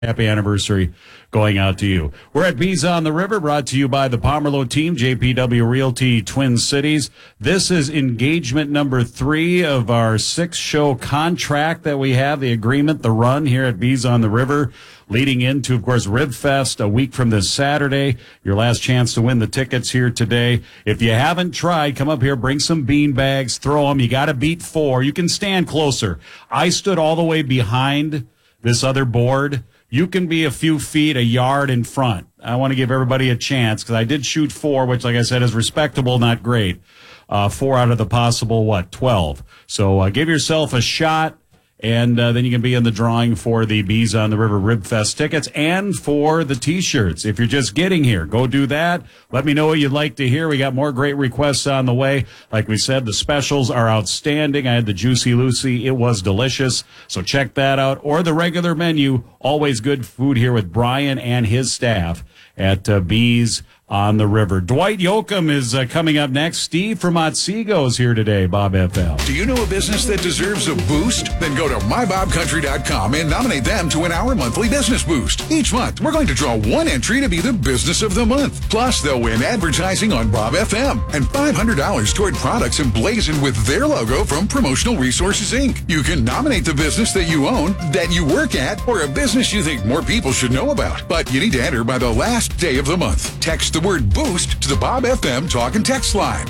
Happy anniversary going out to you. We're at Bees on the River, brought to you by the Pomerleau team, JPW Realty Twin Cities. This is engagement number 3 of our 6-show contract that we have, the agreement, the run here at Bees on the River, leading into, of course, RibFest a week from this Saturday. Your last chance to win the tickets here today. If you haven't tried, come up here, bring some bean bags, throw them. You got to beat 4. You can stand closer. I stood all the way behind this other board. You can be a few feet, a yard in front. I want to give everybody a chance because I did shoot 4, which, like I said, is respectable, not great. 4 out of the possible, 12. So give yourself a shot, and then you can be in the drawing for the Bees on the River RibFest tickets and for the T-shirts. If you're just getting here, go do that. Let me know what you'd like to hear. We got more great requests on the way. Like we said, the specials are outstanding. I had the Juicy Lucy. It was delicious. So check that out. Or the regular menu. Always good food here with Brian and his staff at Bees on the River. Dwight Yoakam is coming up next. Steve from Otsego is here today, Bob FL. Do you know a business that deserves a boost? Then go to mybobcountry.com and nominate them to win our monthly business boost. Each month, we're going to draw one entry to be the business of the month. Plus, they'll win advertising on Bob FM and $500 toward products emblazoned with their logo from Promotional Resources, Inc. You can nominate the business that you own, that you work at, or a business you think more people should know about. But you need to enter by the last day of the month. Text the word boost to the Bob FM talk and text line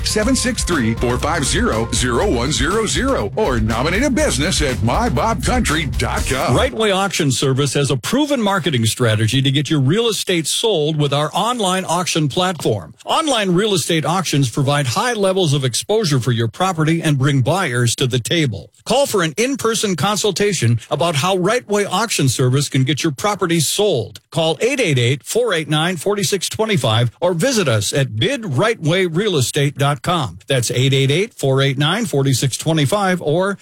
763-450-0100 or nominate a business at mybobcountry.com. Right Way Auction Service has a proven marketing strategy to get your real estate sold with our online auction platform. Online real estate auctions provide high levels of exposure for your property and bring buyers to the table. Call for an in-person consultation about how Right Way Auction Service can get your property sold. Call 888-489-4625 or visit us at bidrightwayrealestate.com. That's 888-489-4625 or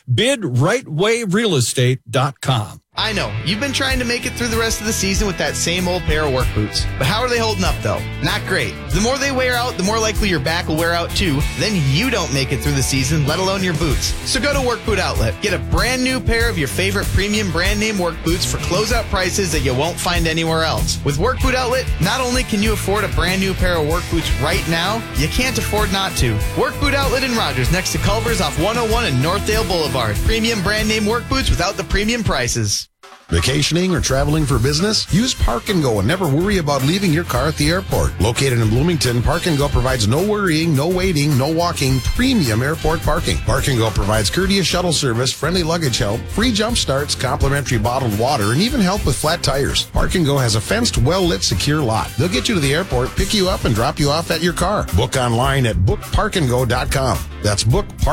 bidrightwayrealestate.com. I know, you've been trying to make it through the rest of the season with that same old pair of work boots. But how are they holding up, though? Not great. The more they wear out, the more likely your back will wear out, too. Then you don't make it through the season, let alone your boots. So go to Work Boot Outlet. Get a brand new pair of your favorite premium brand name work boots for closeout prices that you won't find anywhere else. With Work Boot Outlet, not only can you afford a brand new pair of work boots right now, you can't afford not to. Work Boot Outlet in Rogers, next to Culver's off 101 and Northdale Boulevard. Premium brand name work boots without the premium prices. Vacationing or traveling for business? Use Park and Go and never worry about leaving your car at the airport. Located in Bloomington, Park and Go provides no worrying, no waiting, no walking, premium airport parking. Park and Go provides courteous shuttle service, friendly luggage help, free jump starts, complimentary bottled water, and even help with flat tires. Park and Go has a fenced, well-lit, secure lot. They'll get you to the airport, pick you up, and drop you off at your car. Book online at bookparkandgo.com. That's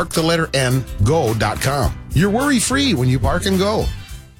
bookpark-go.com. You're worry-free when you Park and Go.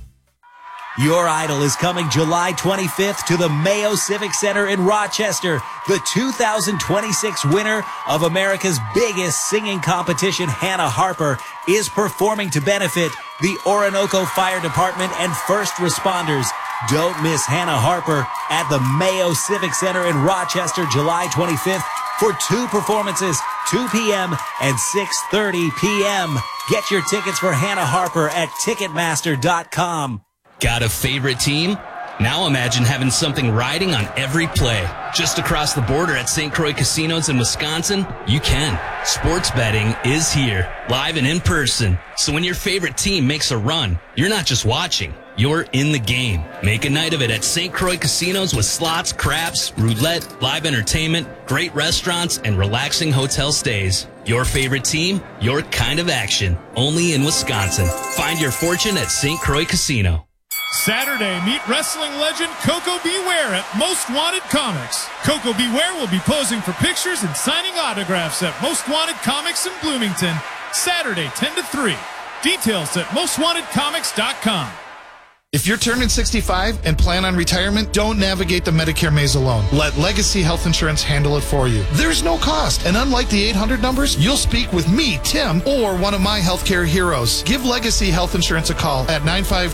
Your Idol is coming July 25th to the Mayo Civic Center in Rochester. The 2026 winner of America's biggest singing competition, Hannah Harper, is performing to benefit the Orinoco Fire Department and first responders. Don't miss Hannah Harper at the Mayo Civic Center in Rochester, July 25th for 2 performances, 2 p.m. and 6:30 p.m. Get your tickets for Hannah Harper at Ticketmaster.com. Got a favorite team? Now imagine having something riding on every play. Just across the border at St. Croix Casinos in Wisconsin, you can. Sports betting is here, live and in person. So when your favorite team makes a run, you're not just watching, you're in the game. Make a night of it at St. Croix Casinos with slots, craps, roulette, live entertainment, great restaurants, and relaxing hotel stays. Your favorite team, your kind of action. Only in Wisconsin. Find your fortune at St. Croix Casino. Saturday, meet wrestling legend Coco Beware at Most Wanted Comics. Coco Beware will be posing for pictures and signing autographs at Most Wanted Comics in Bloomington, Saturday, 10 to 3. Details at mostwantedcomics.com. If you're turning 65 and plan on retirement, don't navigate the Medicare maze alone. Let Legacy Health Insurance handle it for you. There's no cost, and unlike the 800 numbers, you'll speak with me, Tim, or one of my healthcare heroes. Give Legacy Health Insurance a call at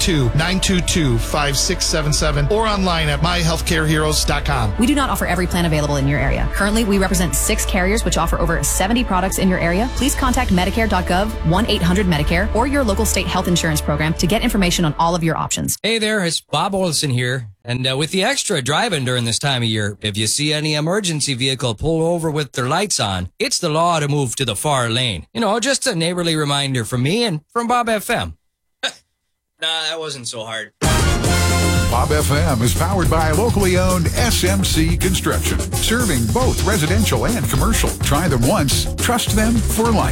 952-922-5677 or online at myhealthcareheroes.com. We do not offer every plan available in your area. Currently, we represent 6 carriers which offer over 70 products in your area. Please contact Medicare.gov, 1-800-MEDICARE, or your local state health insurance program to get information on all of your options. restrictions. Hey there, it's Bob Olson here. And with the extra driving during this time of year, if you see any emergency vehicle pull over with their lights on, it's the law to move to the far lane. You know, just a neighborly reminder from me and from Bob FM. Nah, that wasn't so hard. Bob FM is powered by locally owned SMC Construction, serving both residential and commercial. Try them once, trust them for life.